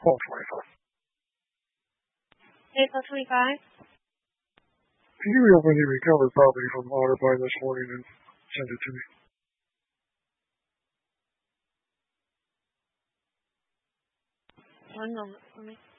Fall 25. April 25. Can you reopen the recovered property from Otter by this morning and send it to me? One moment for me.